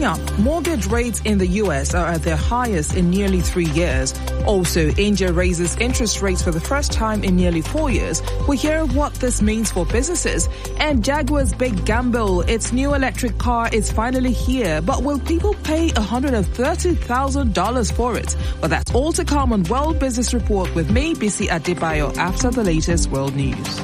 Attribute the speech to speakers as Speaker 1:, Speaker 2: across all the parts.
Speaker 1: up, mortgage rates in the U.S. are at their highest in nearly 3 years. Also, India raises interest rates for the first time in nearly 4 years. We'll hear what this means for businesses. And Jaguar's big gamble, its new electric car is finally here. But will people pay $130,000 for it? Well, that's all to come on World Business Report with me, Bisi Adebayo, after the latest world news.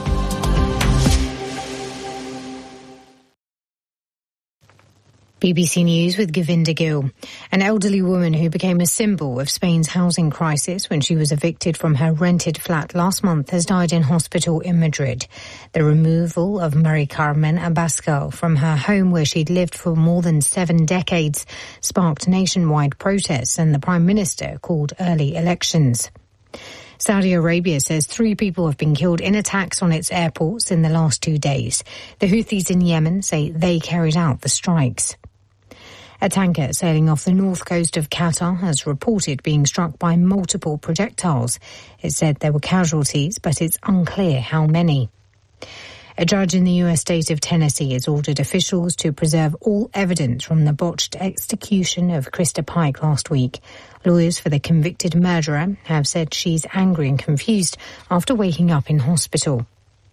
Speaker 2: BBC News with Govinda Gill. An elderly woman who became a symbol of Spain's housing crisis when she was evicted from her rented flat last month has died in hospital in Madrid. The removal of Mari Carmen Abascal from her home where she'd lived for more than 7 decades sparked nationwide protests, and the Prime Minister called early elections. Saudi Arabia says 3 people have been killed in attacks on its airports in the last 2 days. The Houthis in Yemen say they carried out the strikes. A tanker sailing off the north coast of Qatar has reported being struck by multiple projectiles. It said there were casualties, but it's unclear how many. A judge in the U.S. state of Tennessee has ordered officials to preserve all evidence from the botched execution of Krista Pike last week. Lawyers for the convicted murderer have said she's angry and confused after waking up in hospital.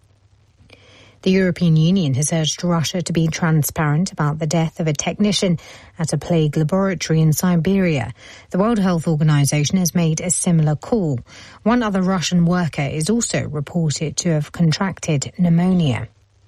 Speaker 2: The European Union has urged Russia to be transparent about the death of a technician at a plague laboratory in Siberia. The World Health Organization has made a similar call. One other Russian worker is also reported to have contracted pneumonia.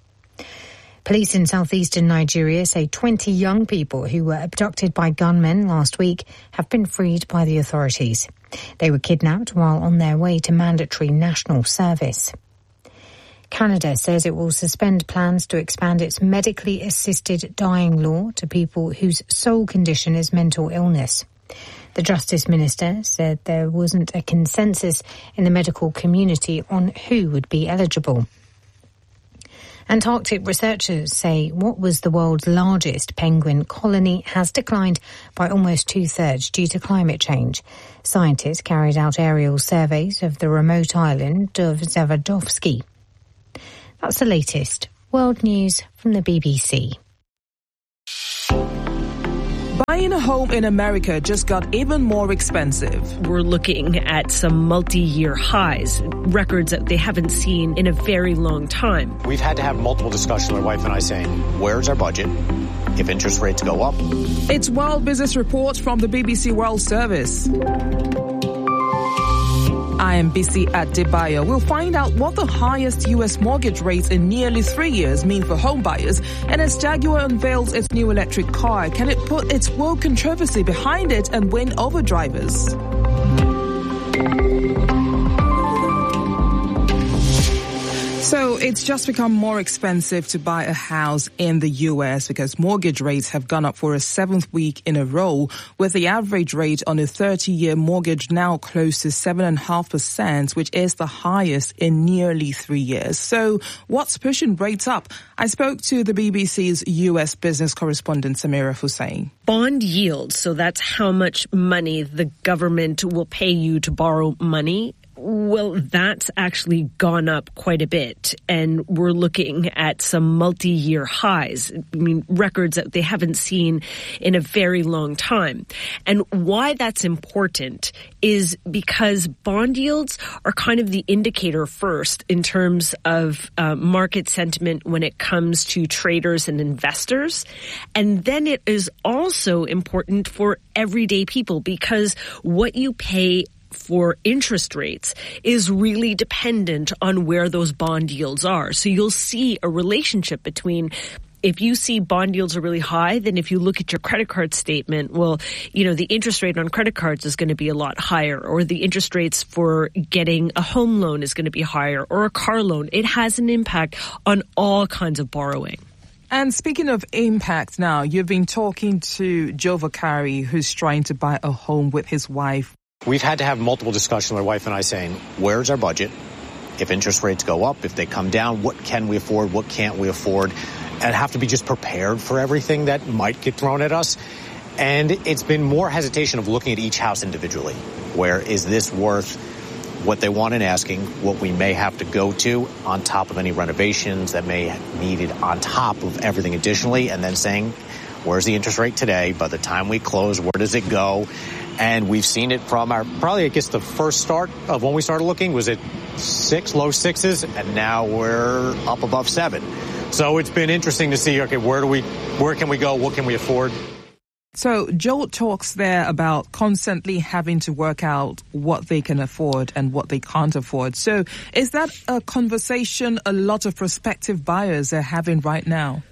Speaker 2: Police in southeastern Nigeria say 20 young people who were abducted by gunmen last week have been freed by the authorities. They were kidnapped while on their way to mandatory national service. Canada says it will suspend plans to expand its medically assisted dying law to people whose sole condition is mental illness. The Justice Minister said there wasn't a consensus in the medical community on who would be eligible. Antarctic researchers say what was the world's largest penguin colony has declined by almost 2/3 due to climate change. Scientists carried out aerial surveys of the remote island of Zavadovsky. That's the latest world news from the BBC.
Speaker 1: Buying a home in America just got even more expensive.
Speaker 3: We're looking at some multi-year highs, records that they haven't seen in a very long time.
Speaker 4: We've had to have multiple discussions, my wife and I, saying, where's our budget if interest rates go up?
Speaker 1: It's World Business Report from the BBC World Service. I am Bisi Adebayo. We'll find out what the highest U.S. mortgage rates in nearly 3 years mean for home buyers. And as Jaguar unveils its new electric car, can it put its woke controversy behind it and win over drivers? So it's just become more expensive to buy a house in the U.S. because mortgage rates have gone up for a 7th week in a row, with the average rate on a 30-year mortgage now close to 7.5%, which is the highest in nearly 3 years. So what's pushing rates up? I spoke to the BBC's U.S. business correspondent, Samira Hussain.
Speaker 3: Bond yields, so that's how much money the government will pay you to borrow money. Well, that's actually gone up quite a bit, and we're looking at some multi-year highs. I mean, records that they haven't seen in a very long time. And why that's important is because bond yields are kind of the indicator first in terms of market sentiment when it comes to traders and investors. And then it is also important for everyday people because what you pay for interest rates is really dependent on where those bond yields are. So you'll see a relationship between, if you see bond yields are really high, then if you look at your credit card statement, well, you know, the interest rate on credit cards is going to be a lot higher, or the interest rates for getting a home loan is going to be higher, or a car loan. It has an impact on all kinds of borrowing.
Speaker 1: And speaking of impact now, you've been talking to Joe Vakari, who's trying to buy a home with his wife.
Speaker 4: We've had to have multiple discussions, my wife and I, saying, where's our budget if interest rates go up, if they come down, what can we afford, what can't we afford, and have to be just prepared for everything that might get thrown at us. And it's been more hesitation of looking at each house individually. Where is this worth what they want and asking, what we may have to go to on top of any renovations that may need it on top of everything additionally, and then saying, where's the interest rate today? By the time we close, where does it go? And we've seen it from probably, I guess, the first start of when we started looking was at 6, low 6s, and now we're up above 7. So it's been interesting to see, okay, where can we go? What can we afford?
Speaker 1: So Joel talks there about constantly having to work out what they can afford and what they can't afford. So is that a conversation a lot of prospective buyers are having right now?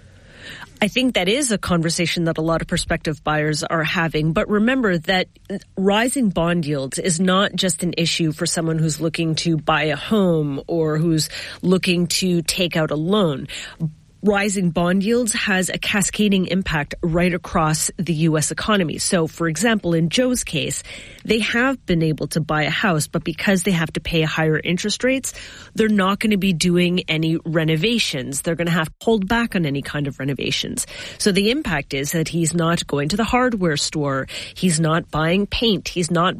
Speaker 3: I think that is a conversation that a lot of prospective buyers are having. But remember that rising bond yields is not just an issue for someone who's looking to buy a home or who's looking to take out a loan. Rising bond yields has a cascading impact right across the U.S. economy. So, for example, in Joe's case, they have been able to buy a house, but because they have to pay higher interest rates, they're not going to be doing any renovations. They're going to have to hold back on any kind of renovations. So the impact is that he's not going to the hardware store. He's not buying paint. He's not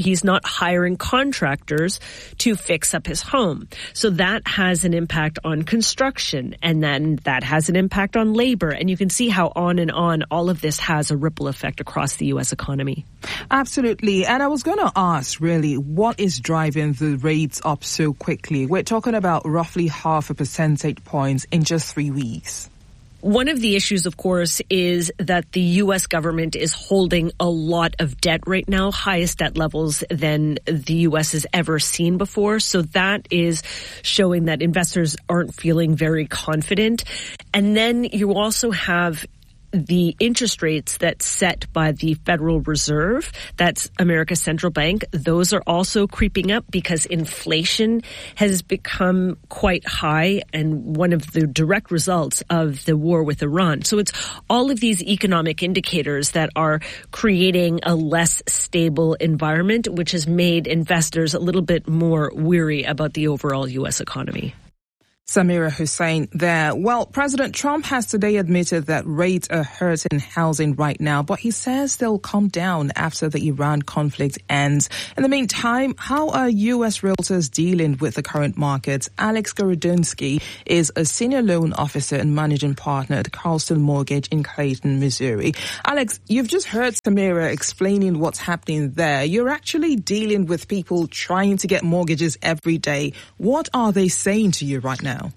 Speaker 3: hiring contractors to fix up his home. So that has an impact on construction, and then that has an impact on labor. And you can see how on and on all of this has a ripple effect across the U.S. economy.
Speaker 1: Absolutely. And I was going to ask, really, what is driving the rates up so quickly? We're talking about roughly 0.5 percentage points in just 3 weeks.
Speaker 3: One of the issues, of course, is that the U.S. government is holding a lot of debt right now, highest debt levels than the U.S. has ever seen before. So that is showing that investors aren't feeling very confident. And then you also have the interest rates that's set by the Federal Reserve, that's America's central bank, those are also creeping up because inflation has become quite high and one of the direct results of the war with Iran. So it's all of these economic indicators that are creating a less stable environment, which has made investors a little bit more weary about the overall U.S. economy.
Speaker 1: Samira Hussain there. Well, President Trump has today admitted that rates are hurting housing right now, but he says they'll come down after the Iran conflict ends. In the meantime, how are U.S. realtors dealing with the current markets? Alex Gorodensky is a senior loan officer and managing partner at Carlson Mortgage in Clayton, Missouri. Alex, you've just heard Samira explaining what's happening there. You're actually dealing with people trying to get mortgages every day. What are they saying to you right now?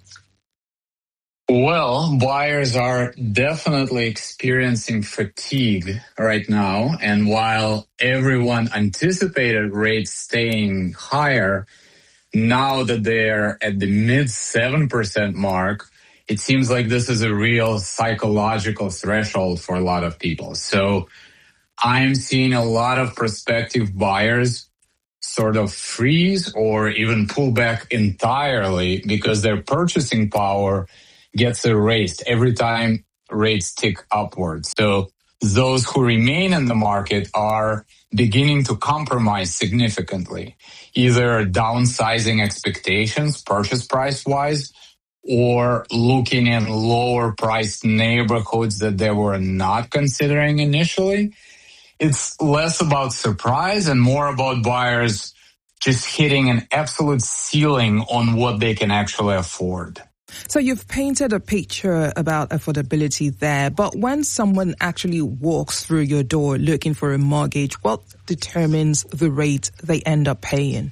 Speaker 5: Well, buyers are definitely experiencing fatigue right now. And while everyone anticipated rates staying higher, now that they're at the mid 7% mark, it seems like this is a real psychological threshold for a lot of people. So I'm seeing a lot of prospective buyers sort of freeze or even pull back entirely because their purchasing power gets erased every time rates tick upwards. So those who remain in the market are beginning to compromise significantly, either downsizing expectations purchase price wise or looking in lower priced neighborhoods that they were not considering initially. It's less about surprise and more about buyers just hitting an absolute ceiling on what they can actually afford.
Speaker 1: So you've painted a picture about affordability there, but when someone actually walks through your door looking for a mortgage, what determines the rate they end up paying?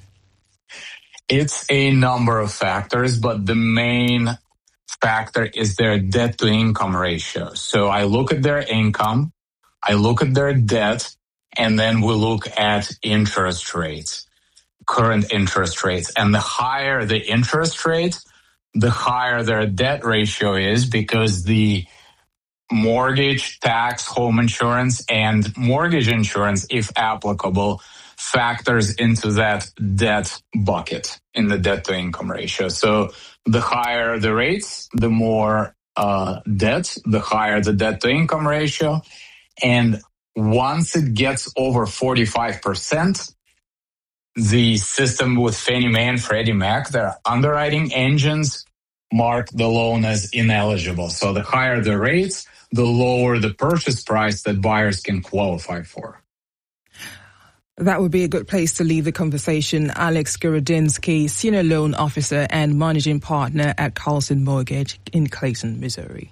Speaker 5: It's a number of factors, but the main factor is their debt to income ratio. So I look at their income, I look at their debt, and then we look at interest rates, current interest rates. And the higher the interest rate, the higher their debt ratio is because the mortgage, tax, home insurance, and mortgage insurance, if applicable, factors into that debt bucket in the debt to income ratio. So the higher the rates, the more debt, the higher the debt to income ratio. And once it gets over 45%, the system with Fannie Mae and Freddie Mac, their underwriting engines mark the loan as ineligible. So the higher the rates, the lower the purchase price that buyers can qualify for.
Speaker 1: That would be a good place to leave the conversation. Alex Gorodinsky, Senior Loan Officer and Managing Partner at Carlson Mortgage in Clayton, Missouri.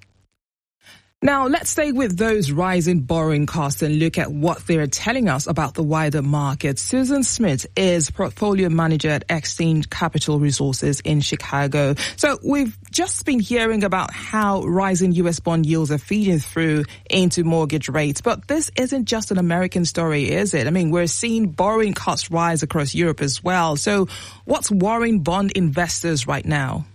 Speaker 1: Now, let's stay with those rising borrowing costs and look at what they're telling us about the wider market. Susan Smith is Portfolio Manager at Exchange Capital Resources in Chicago. So we've just been hearing about how rising U.S. bond yields are feeding through into mortgage rates. But this isn't just an American story, is it? I mean, we're seeing borrowing costs rise across Europe as well. So what's worrying bond investors right now?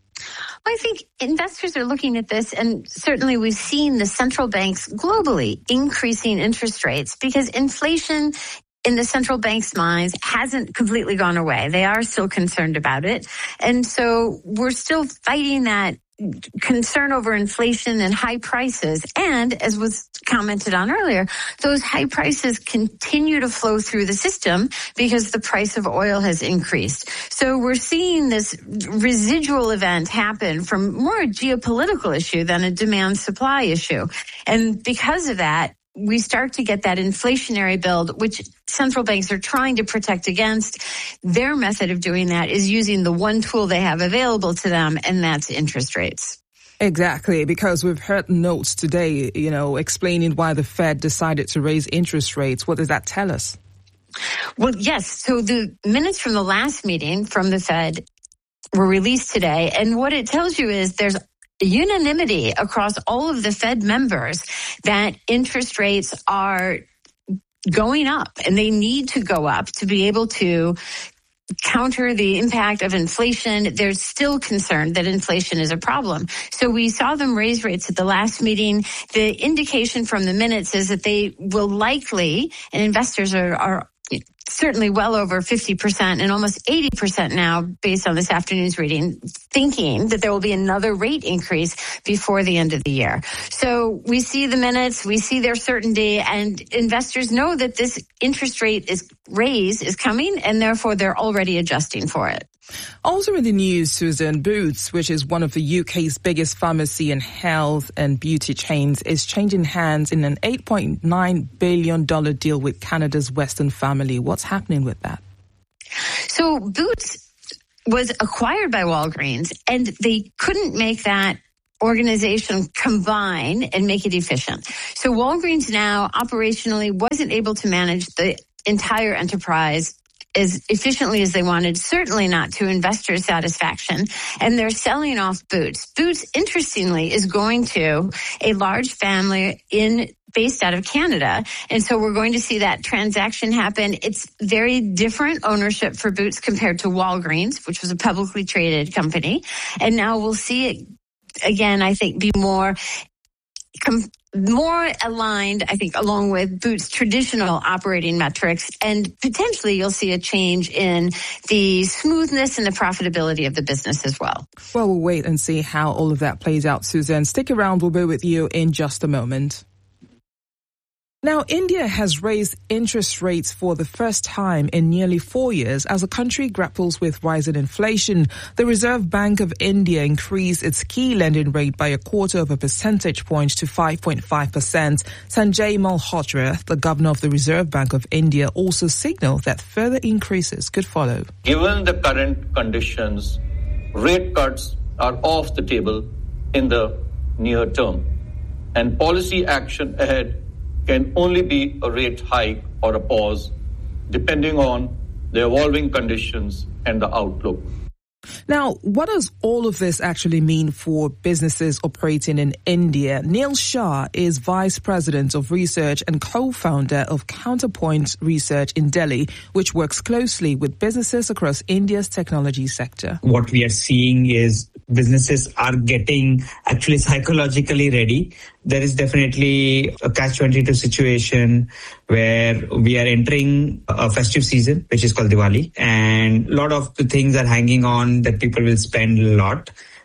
Speaker 6: I think investors are looking at this, and certainly we've seen the central banks globally increasing interest rates because inflation in the central bank's minds hasn't completely gone away. They are still concerned about it. And so we're still fighting that concern over inflation and high prices. And as was commented on earlier, those high prices continue to flow through the system because the price of oil has increased. So we're seeing this residual event happen from more a geopolitical issue than a demand supply issue. And because of that, we start to get that inflationary build, which central banks are trying to protect against. Their method of doing that is using the one tool they have available to them, and that's interest rates.
Speaker 1: Exactly, because we've heard notes today, explaining why the Fed decided to raise interest rates. What does that tell us?
Speaker 6: Well, yes. So the minutes from the last meeting from the Fed were released today, and what it tells you is there's unanimity across all of the Fed members that interest rates are going up, and they need to go up to be able to counter the impact of inflation. There's still concern that inflation is a problem. So we saw them raise rates at the last meeting. The indication from the minutes is that they will likely, and investors are certainly well over 50% and almost 80% now, based on this afternoon's reading, thinking that there will be another rate increase before the end of the year. So we see the minutes, we see their certainty, and investors know that this interest rate raise is coming, and therefore they're already adjusting for it.
Speaker 1: Also in the news, Susan, Boots, which is one of the UK's biggest pharmacy and health and beauty chains, is changing hands in an $8.9 billion deal with Canada's Western Family. What's happening with that?
Speaker 6: So Boots was acquired by Walgreens, and they couldn't make that organization combine and make it efficient. So Walgreens now operationally wasn't able to manage the entire enterprise as efficiently as they wanted, certainly not to investor satisfaction, and they're selling off Boots. Boots, interestingly, is going to a large family based out of Canada, and so we're going to see that transaction happen. It's very different ownership for Boots compared to Walgreens, which was a publicly traded company, and now we'll see it again, I think, be more aligned, I think, along with Boots' traditional operating metrics, and potentially you'll see a change in the smoothness and the profitability of the business as well.
Speaker 1: Well, we'll wait and see how all of that plays out, Susan. Stick around, we'll be with you in just a moment. Now, India has raised interest rates for the first time in nearly 4 years as the country grapples with rising inflation. The Reserve Bank of India increased its key lending rate by 0.25 percentage point to 5.5%. Sanjay Malhotra, the governor of the Reserve Bank of India, also signaled that further increases could follow.
Speaker 7: Given the current conditions, rate cuts are off the table in the near term, and policy action ahead can only be a rate hike or a pause, depending on the evolving conditions and the outlook.
Speaker 1: Now, what does all of this actually mean for businesses operating in India? Neil Shah is Vice President of Research and co-founder of Counterpoint Research in Delhi, which works closely with businesses across India's technology sector.
Speaker 8: What we are seeing is businesses are getting actually psychologically ready. There is definitely a catch-22 situation where we are entering a festive season, which is called Diwali, and a lot of the things are hanging on that people will spend a lot.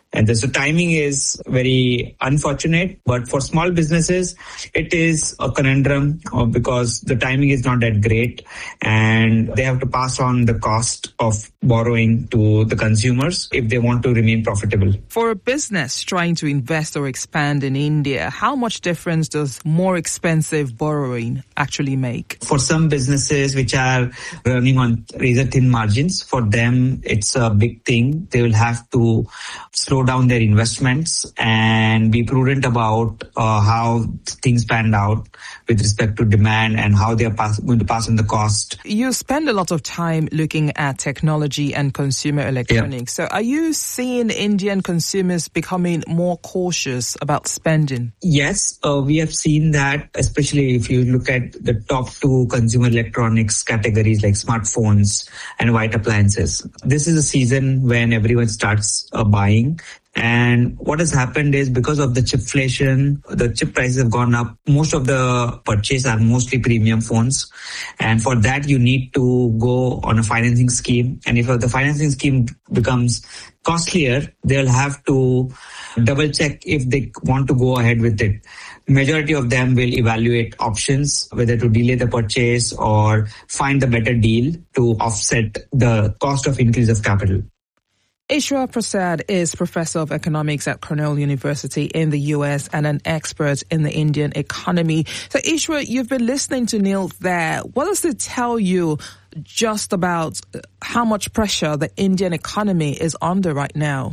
Speaker 8: And so timing is very unfortunate, but for small businesses, it is a conundrum because the timing is not that great and they have to pass on the cost of borrowing to the consumers if they want to remain profitable.
Speaker 1: For a business trying to invest or expand in India, how much difference does more expensive borrowing actually make?
Speaker 8: For some businesses which are running on razor thin margins, for them it's a big thing. They will have to slow down their investments and be prudent about how things panned out with respect to demand and how they are going to pass on the cost.
Speaker 1: You spend a lot of time looking at technology and consumer electronics. So are you seeing Indian consumers becoming more cautious about spending?
Speaker 8: Yes, we have seen that, especially if you look at the top two consumer electronics categories like smartphones and white appliances. This is a season when everyone starts buying. And what has happened is because of the chipflation, the chip prices have gone up. Most of the purchase are mostly premium phones. And for that, you need to go on a financing scheme. And if the financing scheme becomes costlier, they'll have to double check if they want to go ahead with it. Majority of them will evaluate options, whether to delay the purchase or find the better deal to offset the cost of increase of capital.
Speaker 1: Ishwar Prasad is Professor of Economics at Cornell University in the US and an expert in the Indian economy. So Ishwar, you've been listening to Neil there. What does it tell you just about how much pressure the Indian economy is under right now?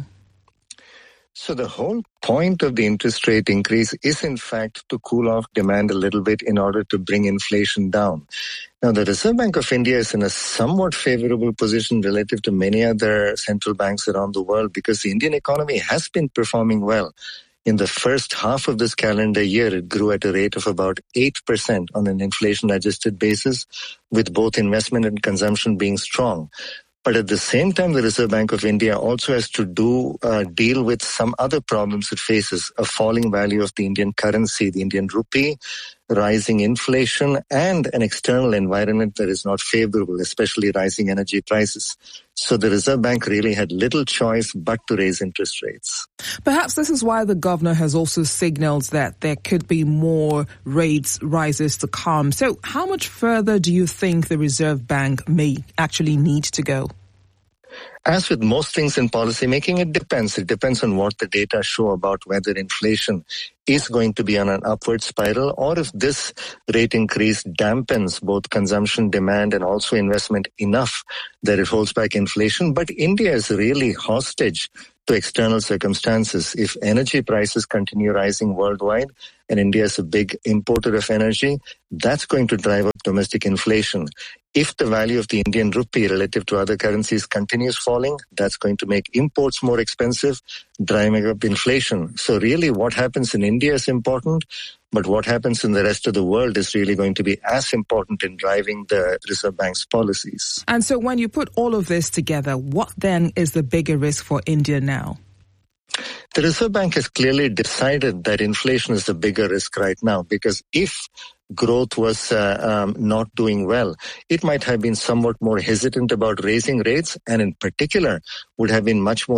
Speaker 9: So the whole point of the interest rate increase is, in fact, to cool off demand a little bit in order to bring inflation down. Now, the Reserve Bank of India is in a somewhat favorable position relative to many other central banks around the world because the Indian economy has been performing well. In the first half of this calendar year, it grew at a rate of about 8% on an inflation-adjusted basis, with both investment and consumption being strong. But at the same time, the Reserve Bank of India also has to deal with some other problems it faces: a falling value of the Indian currency, the Indian rupee, rising inflation, and an external environment that is not favorable, especially rising energy prices. So the Reserve Bank really had little choice but to raise interest rates.
Speaker 1: Perhaps this is why the governor has also signaled that there could be more rates rises to come. So how much further do you think the Reserve Bank may actually need to go?
Speaker 9: As with most things in policy making, it depends. It depends on what the data show about whether inflation is going to be on an upward spiral or if this rate increase dampens both consumption, demand, and also investment enough that it holds back inflation. But India is really hostage to external circumstances. If energy prices continue rising worldwide, and India is a big importer of energy, that's going to drive up domestic inflation. If the value of the Indian rupee relative to other currencies continues falling, that's going to make imports more expensive, driving up inflation. So really what happens in India is important, but what happens in the rest of the world is really going to be as important in driving the Reserve Bank's policies.
Speaker 1: And so when you put all of this together, what then is the bigger risk for India now?
Speaker 9: The Reserve Bank has clearly decided that inflation is the bigger risk right now, because if growth was not doing well, it might have been somewhat more hesitant about raising rates, and in particular would have been much more